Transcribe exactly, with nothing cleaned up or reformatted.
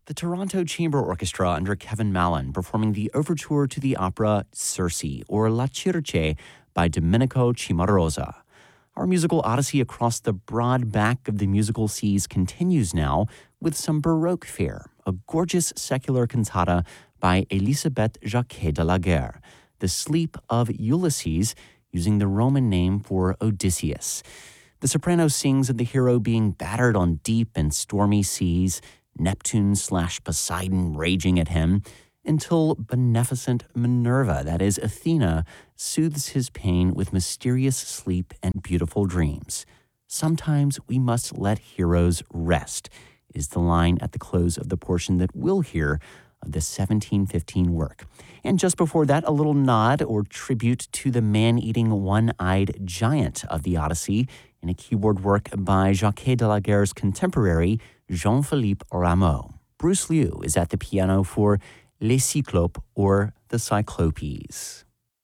The Toronto Chamber Orchestra under Kevin Mallon performing the overture to the opera Circe, or La Circe, by Domenico Cimarosa. Our musical odyssey across the broad back of the musical seas continues now with some Baroque fare, a gorgeous secular cantata by Elisabeth Jacquet de la Guerre, The Sleep of Ulysses, using the Roman name for Odysseus. The soprano sings of the hero being battered on deep and stormy seas, Neptune slash Poseidon raging at him, until beneficent Minerva, that is Athena, soothes his pain with mysterious sleep and beautiful dreams. Sometimes we must let heroes rest, is the line at the close of the portion that we'll hear of the seventeen fifteen work. And just before that, a little nod or tribute to the man-eating one-eyed giant of the Odyssey in a keyboard work by Jacquet de la Guerre's contemporary, Jean-Philippe Rameau. Bruce Liu is at the piano for Les Cyclopes, or the Cyclopes.